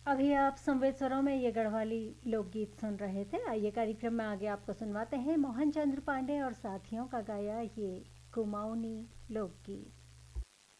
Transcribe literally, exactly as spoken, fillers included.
अभी आप संवेद स्वरों में ये गढ़वाली लोकगीत सुन रहे थे। आइए कार्यक्रम में आगे आपको सुनवाते हैं मोहन चंद्र पांडे और साथियों का गाया ये कुमाऊनी लोकगीत।